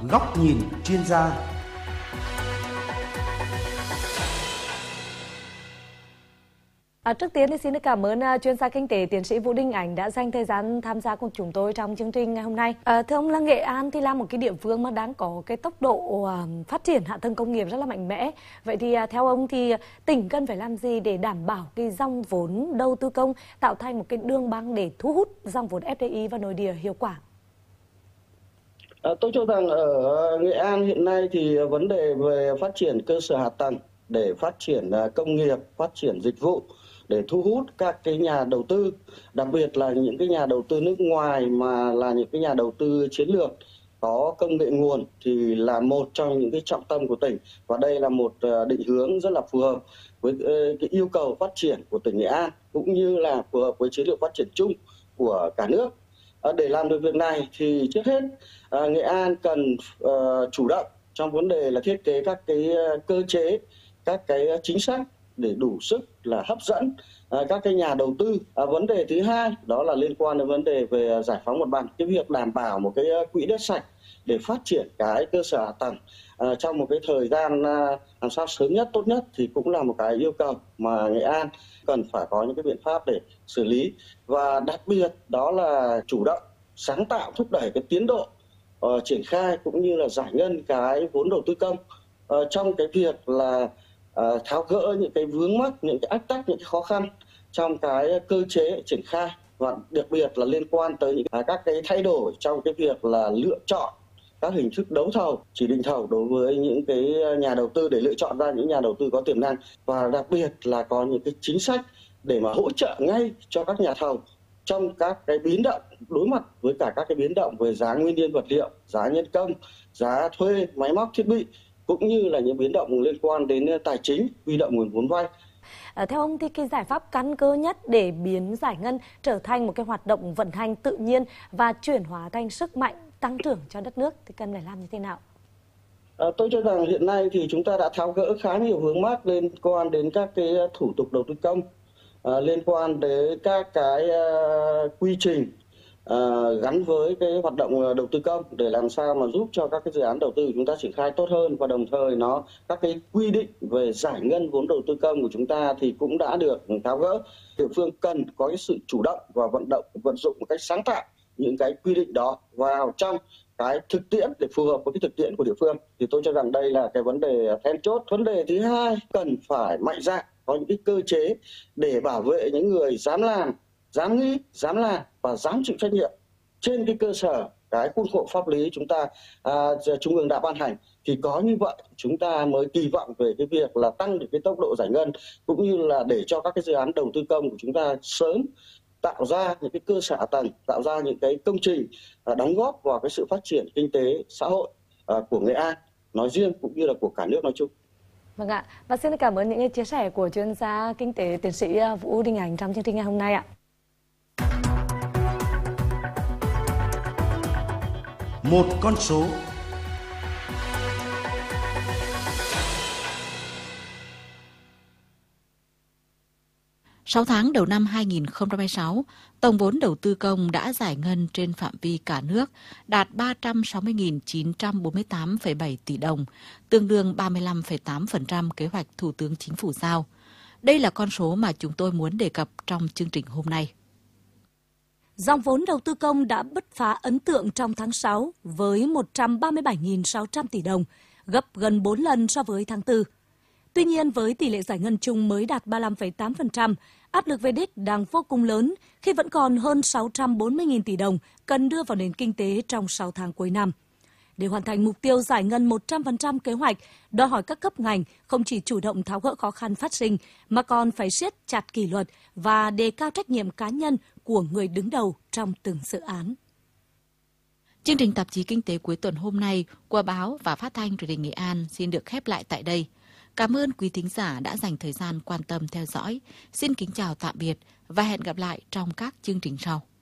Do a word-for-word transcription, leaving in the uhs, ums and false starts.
Góc nhìn chuyên gia. À, trước tiên thì xin được cảm ơn uh, chuyên gia kinh tế tiến sĩ Vũ Đình Ánh đã dành thời gian tham gia cùng chúng tôi trong chương trình ngày hôm nay. À, thưa ông, là Nghệ An thì là một cái địa phương mà đang có cái tốc độ uh, phát triển hạ tầng công nghiệp rất là mạnh mẽ. Vậy thì uh, theo ông thì tỉnh cần phải làm gì để đảm bảo cái dòng vốn đầu tư công, tạo thành một cái đường băng để thu hút dòng vốn ép đê i vào nội địa hiệu quả? À, tôi cho rằng ở Nghệ An hiện nay thì vấn đề về phát triển cơ sở hạ tầng để phát triển công nghiệp, phát triển dịch vụ, để thu hút các cái nhà đầu tư, đặc biệt là những cái nhà đầu tư nước ngoài mà là những cái nhà đầu tư chiến lược có công nghệ nguồn thì là một trong những cái trọng tâm của tỉnh, và đây là một định hướng rất là phù hợp với cái yêu cầu phát triển của tỉnh Nghệ An cũng như là phù hợp với chiến lược phát triển chung của cả nước. Để làm được việc này thì trước hết Nghệ An cần chủ động trong vấn đề là thiết kế các cái cơ chế, các cái chính sách để đủ sức là hấp dẫn à, các cái nhà đầu tư. À, vấn đề thứ hai đó là liên quan đến vấn đề về giải phóng mặt bằng, cái việc đảm bảo một cái quỹ đất sạch để phát triển cái cơ sở hạ tầng à, trong một cái thời gian à, làm sao sớm nhất, tốt nhất thì cũng là một cái yêu cầu mà Nghệ An cần phải có những cái biện pháp để xử lý. Và đặc biệt đó là chủ động sáng tạo thúc đẩy cái tiến độ uh, triển khai cũng như là giải ngân cái vốn đầu tư công uh, trong cái việc là Uh, tháo gỡ những cái vướng mắc, những cái ách tắc, những cái khó khăn trong cái cơ chế triển khai, và đặc biệt là liên quan tới những uh, các cái thay đổi trong cái việc là lựa chọn các hình thức đấu thầu, chỉ định thầu đối với những cái nhà đầu tư để lựa chọn ra những nhà đầu tư có tiềm năng, và đặc biệt là có những cái chính sách để mà hỗ trợ ngay cho các nhà thầu trong các cái biến động, đối mặt với cả các cái biến động về giá nguyên nhiên vật liệu, giá nhân công, giá thuê máy móc thiết bị, cũng như là những biến động liên quan đến tài chính, huy động nguồn vốn vay. À, theo ông thì cái giải pháp căn cơ nhất để biến giải ngân trở thành một cái hoạt động vận hành tự nhiên và chuyển hóa thành sức mạnh tăng trưởng cho đất nước thì cần phải làm như thế nào? À, tôi cho rằng hiện nay thì chúng ta đã tháo gỡ khá nhiều vướng mắc liên quan đến các cái thủ tục đầu tư công, à, liên quan đến các cái uh, quy trình Uh, gắn với cái hoạt động đầu tư công để làm sao mà giúp cho các cái dự án đầu tư của chúng ta triển khai tốt hơn, và đồng thời nó các cái quy định về giải ngân vốn đầu tư công của chúng ta thì cũng đã được tháo gỡ. Địa phương cần có cái sự chủ động và vận động vận dụng một cách sáng tạo những cái quy định đó vào trong cái thực tiễn để phù hợp với cái thực tiễn của địa phương, thì tôi cho rằng đây là cái vấn đề then chốt. Vấn đề thứ hai, cần phải mạnh dạn có những cái cơ chế để bảo vệ những người dám làm, dám nghĩ, dám làm và dám chịu trách nhiệm trên cái cơ sở cái khuôn khổ pháp lý chúng ta à, trung ương đã ban hành, thì có như vậy chúng ta mới kỳ vọng về cái việc là tăng được cái tốc độ giải ngân, cũng như là để cho các cái dự án đầu tư công của chúng ta sớm tạo ra những cái cơ sở hạ tầng, tạo ra những cái công trình à, đóng góp vào cái sự phát triển kinh tế xã hội à, của Nghệ An nói riêng cũng như là của cả nước nói chung. Vâng ạ, và xin cảm ơn những chia sẻ của chuyên gia kinh tế tiến sĩ Vũ Đình Ánh trong chương trình ngày hôm nay ạ. Một con số. sáu tháng đầu năm hai nghìn không trăm hai mươi sáu, tổng vốn đầu tư công đã giải ngân trên phạm vi cả nước đạt ba trăm sáu mươi nghìn chín trăm bốn mươi tám phẩy bảy tỷ đồng, tương đương ba mươi lăm phẩy tám phần trăm kế hoạch Thủ tướng Chính phủ giao. Đây là con số mà chúng tôi muốn đề cập trong chương trình hôm nay. Dòng vốn đầu tư công đã bứt phá ấn tượng trong tháng sáu với một trăm ba mươi bảy nghìn sáu trăm tỷ đồng, gấp gần bốn lần so với tháng tư. Tuy nhiên, với tỷ lệ giải ngân chung mới đạt ba mươi lăm phẩy tám phần trăm, áp lực về đích đang vô cùng lớn khi vẫn còn hơn sáu trăm bốn mươi nghìn tỷ đồng cần đưa vào nền kinh tế trong sáu tháng cuối năm. Để hoàn thành mục tiêu giải ngân một trăm phần trăm kế hoạch, đòi hỏi các cấp ngành không chỉ chủ động tháo gỡ khó khăn phát sinh, mà còn phải siết chặt kỷ luật và đề cao trách nhiệm cá nhân của người đứng đầu trong từng dự án. Chương trình tạp chí Kinh tế cuối tuần hôm nay của báo và phát thanh truyền hình Nghệ An xin được khép lại tại đây. Cảm ơn quý thính giả đã dành thời gian quan tâm theo dõi. Xin kính chào tạm biệt và hẹn gặp lại trong các chương trình sau.